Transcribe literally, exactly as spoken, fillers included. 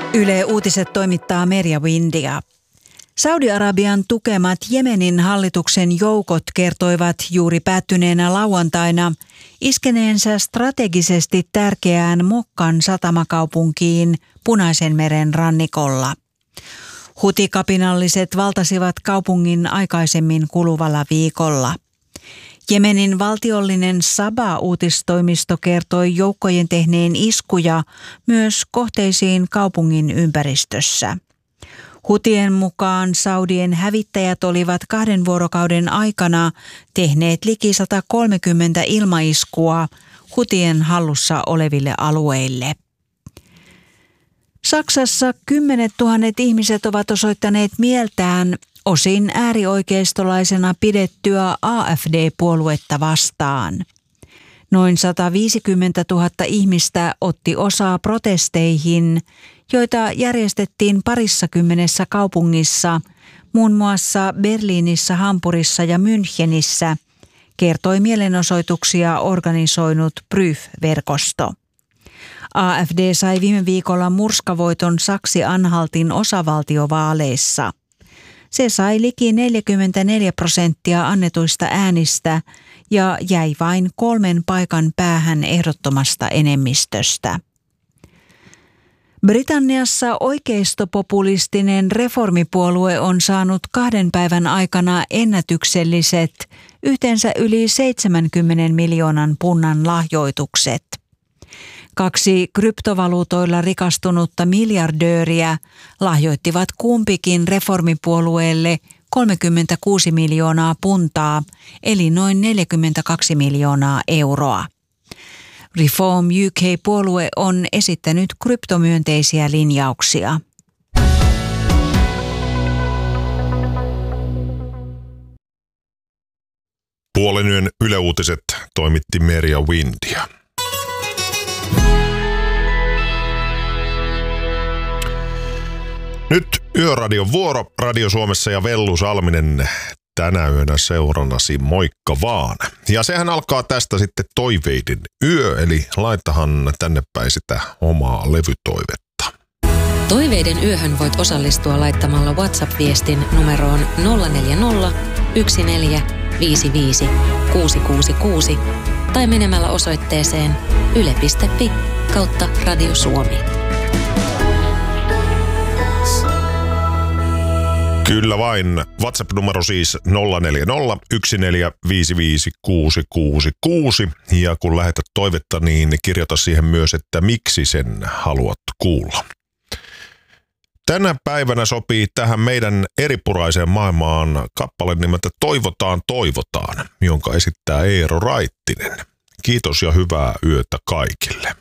Yle Uutiset toimittaa Merja Windia. Saudi-Arabian tukemat Jemenin hallituksen joukot kertoivat juuri päättyneenä lauantaina iskeneensä strategisesti tärkeään Mokkan satamakaupunkiin Punaisen meren rannikolla. Hutikapinalliset valtasivat kaupungin aikaisemmin kuluvalla viikolla. Jemenin valtiollinen Saba-uutistoimisto kertoi joukkojen tehneen iskuja myös kohteisiin kaupungin ympäristössä. Hutien mukaan Saudien hävittäjät olivat kahden vuorokauden aikana tehneet liki sata kolmekymmentä ilmaiskua Hutien hallussa oleville alueille. Saksassa kymmenet tuhannet ihmiset ovat osoittaneet mieltään osin äärioikeistolaisena pidettyä A F D-puoluetta vastaan. Noin sata viisikymmentätuhatta ihmistä otti osaa protesteihin, joita järjestettiin parissakymmenessä kaupungissa, muun muassa Berliinissä, Hampurissa ja Münchenissä, kertoi mielenosoituksia organisoinut Prüf-verkosto. A F D sai viime viikolla murskavoiton Saksi-Anhaltin osavaltiovaaleissa. Se sai liki neljäkymmentäneljä prosenttia annetuista äänistä ja jäi vain kolmen paikan päähän ehdottomasta enemmistöstä. Britanniassa oikeistopopulistinen reformipuolue on saanut kahden päivän aikana ennätykselliset yhteensä yli seitsemänkymmenen miljoonan punnan lahjoitukset. Kaksi kryptovaluutoilla rikastunutta miljardööriä lahjoittivat kumpikin reformipuolueelle kolmekymmentäkuusi miljoonaa puntaa, eli noin neljäkymmentäkaksi miljoonaa euroa. Reform U K-puolue on esittänyt kryptomyönteisiä linjauksia. Puolen yön Yle Uutiset toimitti Merja Windia. Nyt Yöradion vuoro Radio Suomessa ja Vellu Salminen tänä yönä seurannasi, moikka vaan. Ja sehän alkaa tästä sitten toiveiden yö, eli laitahan tänne päin sitä omaa levytoivetta. Toiveiden yöhön voit osallistua laittamalla WhatsApp-viestin numeroon nolla neljä nolla, yksi neljä, viisi viisi, kuusi kuusi kuusi tai menemällä osoitteeseen yle piste fi kautta Radio Suomi. Kyllä vain. WhatsApp-numero siis nolla neljä nolla, yksi neljä, viisi viisi, kuusi kuusi kuusi. Ja kun lähetät toivetta, niin kirjoita siihen myös, että miksi sen haluat kuulla. Tänä päivänä sopii tähän meidän eripuraiseen maailmaan kappale nimeltä Toivotaan, toivotaan, jonka esittää Eero Raittinen. Kiitos ja hyvää yötä kaikille.